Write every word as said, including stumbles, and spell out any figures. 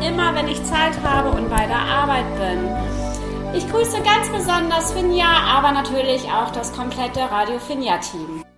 immer, wenn ich Zeit habe und bei der Arbeit bin. Ich grüße ganz besonders Finja, aber natürlich auch das komplette Radio Finja Team.